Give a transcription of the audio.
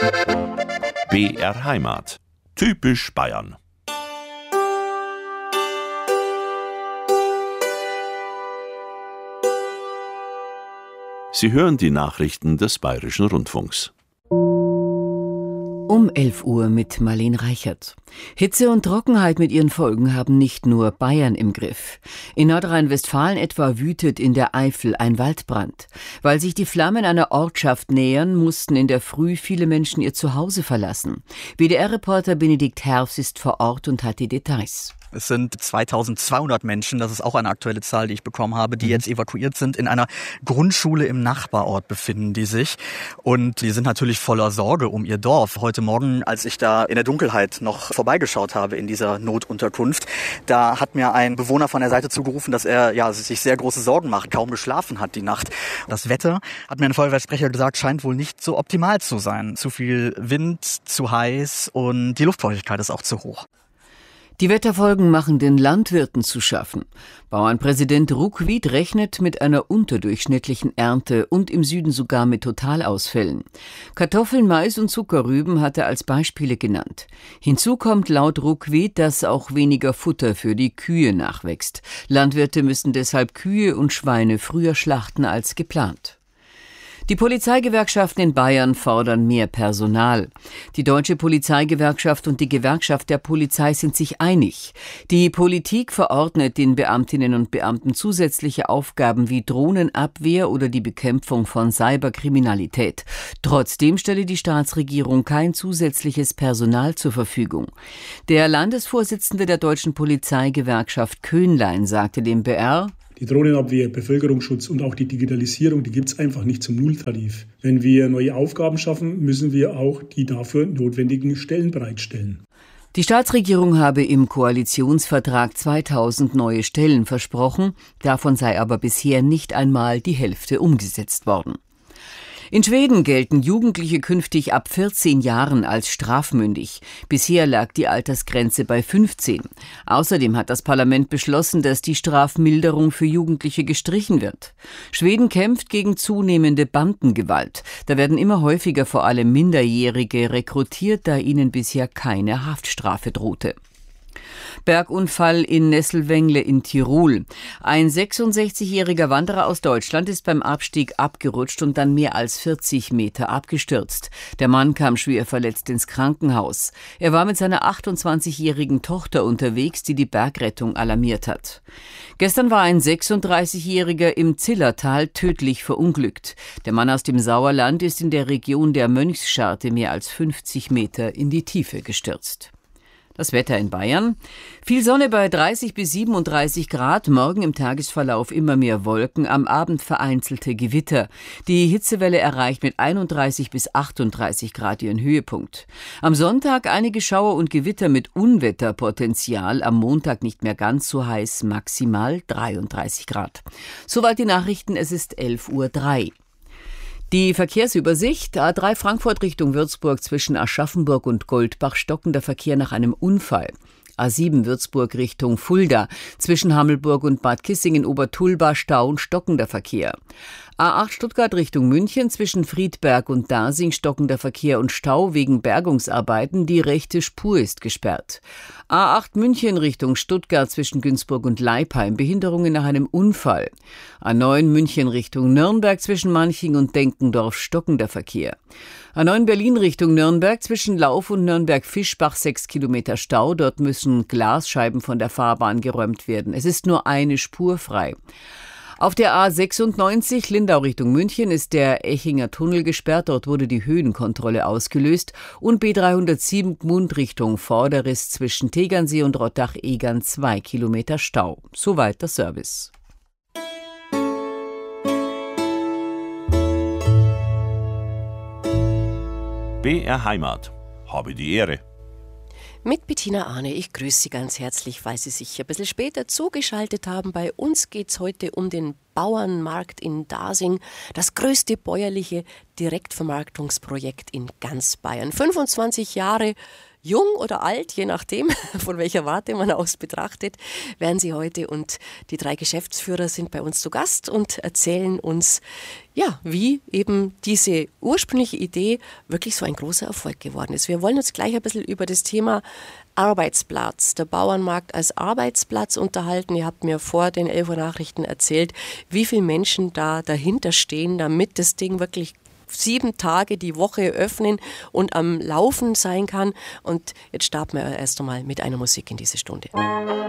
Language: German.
BR Heimat. Typisch Bayern. Sie hören die Nachrichten des Bayerischen Rundfunks. Um 11 Uhr mit Marlene Reichert. Hitze und Trockenheit mit ihren Folgen haben nicht nur Bayern im Griff. In Nordrhein-Westfalen etwa wütet in der Eifel ein Waldbrand. Weil sich die Flammen einer Ortschaft nähern, mussten in der Früh viele Menschen ihr Zuhause verlassen. WDR-Reporter Benedikt Herfs ist vor Ort und hat die Details. Es sind 2200 Menschen, das ist auch eine aktuelle Zahl, die ich bekommen habe, die jetzt evakuiert sind. In einer Grundschule im Nachbarort befinden die sich. Und die sind natürlich voller Sorge um ihr Dorf. Heute Morgen, als ich da in der Dunkelheit noch vorbeigeschaut habe in dieser Notunterkunft, da hat mir ein Bewohner von der Seite zugerufen, dass er sich sehr große Sorgen macht, kaum geschlafen hat die Nacht. Das Wetter, hat mir ein Feuerwehrsprecher gesagt, scheint wohl nicht so optimal zu sein. Zu viel Wind, zu heiß und die Luftfeuchtigkeit ist auch zu hoch. Die Wetterfolgen machen den Landwirten zu schaffen. Bauernpräsident Ruckwied rechnet mit einer unterdurchschnittlichen Ernte und im Süden sogar mit Totalausfällen. Kartoffeln, Mais und Zuckerrüben hat er als Beispiele genannt. Hinzu kommt laut Ruckwied, dass auch weniger Futter für die Kühe nachwächst. Landwirte müssen deshalb Kühe und Schweine früher schlachten als geplant. Die Polizeigewerkschaften in Bayern fordern mehr Personal. Die Deutsche Polizeigewerkschaft und die Gewerkschaft der Polizei sind sich einig. Die Politik verordnet den Beamtinnen und Beamten zusätzliche Aufgaben wie Drohnenabwehr oder die Bekämpfung von Cyberkriminalität. Trotzdem stelle die Staatsregierung kein zusätzliches Personal zur Verfügung. Der Landesvorsitzende der Deutschen Polizeigewerkschaft Köhnlein sagte dem BR: Die Drohnenabwehr, Bevölkerungsschutz und auch die Digitalisierung, die gibt es einfach nicht zum Nulltarif. Wenn wir neue Aufgaben schaffen, müssen wir auch die dafür notwendigen Stellen bereitstellen. Die Staatsregierung habe im Koalitionsvertrag 2000 neue Stellen versprochen, davon sei aber bisher nicht einmal die Hälfte umgesetzt worden. In Schweden gelten Jugendliche künftig ab 14 Jahren als strafmündig. Bisher lag die Altersgrenze bei 15. Außerdem hat das Parlament beschlossen, dass die Strafmilderung für Jugendliche gestrichen wird. Schweden kämpft gegen zunehmende Bandengewalt. Da werden immer häufiger vor allem Minderjährige rekrutiert, da ihnen bisher keine Haftstrafe drohte. Bergunfall in Nesselwengle in Tirol. Ein 66-jähriger Wanderer aus Deutschland ist beim Abstieg abgerutscht und dann mehr als 40 Meter abgestürzt. Der Mann kam schwer verletzt ins Krankenhaus. Er war mit seiner 28-jährigen Tochter unterwegs, die die Bergrettung alarmiert hat. Gestern war ein 36-jähriger im Zillertal tödlich verunglückt. Der Mann aus dem Sauerland ist in der Region der Mönchsscharte mehr als 50 Meter in die Tiefe gestürzt. Das Wetter in Bayern. Viel Sonne bei 30 bis 37 Grad. Morgen im Tagesverlauf immer mehr Wolken. Am Abend vereinzelte Gewitter. Die Hitzewelle erreicht mit 31 bis 38 Grad ihren Höhepunkt. Am Sonntag einige Schauer und Gewitter mit Unwetterpotenzial. Am Montag nicht mehr ganz so heiß. Maximal 33 Grad. Soweit die Nachrichten. Es ist 11:03 Uhr. Die Verkehrsübersicht: A3 Frankfurt Richtung Würzburg zwischen Aschaffenburg und Goldbach stockender Verkehr nach einem Unfall. A7 Würzburg Richtung Fulda zwischen Hammelburg und Bad Kissingen-Obertulba Stau und stockender Verkehr. A8 Stuttgart Richtung München zwischen Friedberg und Dasing stockender Verkehr und Stau wegen Bergungsarbeiten. Die rechte Spur ist gesperrt. A8 München Richtung Stuttgart zwischen Günzburg und Leipheim. Behinderungen nach einem Unfall. A9 München Richtung Nürnberg zwischen Manching und Denkendorf stockender Verkehr. A9 Berlin Richtung Nürnberg zwischen Lauf und Nürnberg-Fischbach 6 Kilometer Stau. Dort müssen Glasscheiben von der Fahrbahn geräumt werden. Es ist nur eine Spur frei. Auf der A96 Lindau Richtung München ist der Echinger Tunnel gesperrt. Dort wurde die Höhenkontrolle ausgelöst. Und B307 Gmund Richtung Vorderriss zwischen Tegernsee und Rottach-Egern 2 Kilometer Stau. Soweit der Service. BR Heimat. Habe die Ehre. Mit Bettina Arne, ich grüße Sie ganz herzlich, weil Sie sich ein bisschen später zugeschaltet haben. Bei uns geht es heute um den Bauernmarkt in Dasing, das größte bäuerliche Direktvermarktungsprojekt in ganz Bayern. 25 Jahre jung oder alt, je nachdem, von welcher Warte man aus betrachtet, werden sie heute. Und die 3 Geschäftsführer sind bei uns zu Gast und erzählen uns, ja, wie eben diese ursprüngliche Idee wirklich so ein großer Erfolg geworden ist. Wir wollen uns gleich ein bisschen über das Thema Arbeitsplatz, der Bauernmarkt als Arbeitsplatz unterhalten. Ihr habt mir vor den 11 Uhr Nachrichten erzählt, wie viele Menschen da dahinter stehen, damit das Ding wirklich 7 Tage die Woche öffnen und am Laufen sein kann. Und jetzt starten wir erst einmal mit einer Musik in diese Stunde.